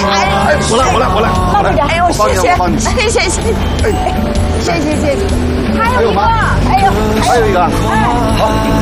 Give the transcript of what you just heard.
哎，我来。 慢点，哎呦，谢谢，谢谢。还有一个，哎呦， 还有一个，好。